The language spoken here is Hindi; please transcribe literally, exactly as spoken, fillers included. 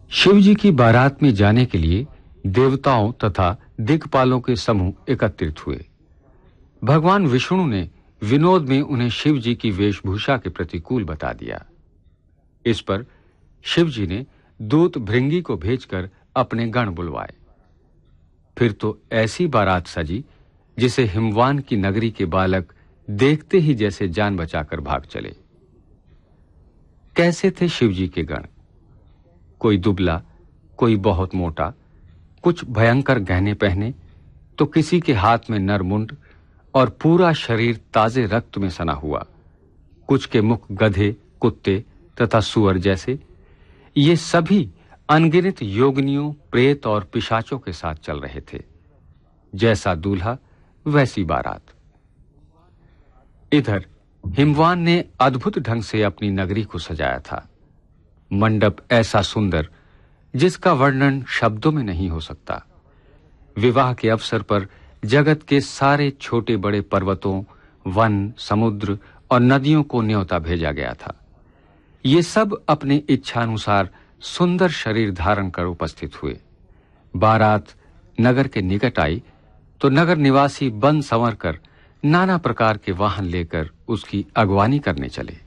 शिव जी की बारात में जाने के लिए देवताओं तथा दिक्पालों के समूह एकत्रित हुए। भगवान विष्णु ने विनोद में उन्हें शिव जी की वेशभूषा के प्रतिकूल बता दिया। इस पर शिव जी ने दूत भृंगी को भेजकर अपने गण बुलवाए। फिर तो ऐसी बारात सजी जिसे हिमवान की नगरी के बालक देखते ही जैसे जान बचाकर भाग चले। कैसे थे शिव जी के गण? कोई दुबला, कोई बहुत मोटा, कुछ भयंकर गहने पहने तो किसी के हाथ में नरमुंड और पूरा शरीर ताजे रक्त में सना हुआ। कुछ के मुख गधे, कुत्ते तथा सुअर जैसे। ये सभी अनगिनत योगिनियों, प्रेत और पिशाचों के साथ चल रहे थे। जैसा दूल्हा वैसी बारात। इधर हिमवान ने अद्भुत ढंग से अपनी नगरी को सजाया था। मंडप ऐसा सुंदर जिसका वर्णन शब्दों में नहीं हो सकता। विवाह के अवसर पर जगत के सारे छोटे बड़े पर्वतों, वन, समुद्र और नदियों को न्योता भेजा गया था। ये सब अपने इच्छानुसार सुंदर शरीर धारण कर उपस्थित हुए। बारात नगर के निकट आई तो नगर निवासी बन संवर कर नाना प्रकार के वाहन लेकर उसकी अगवानी करने चले।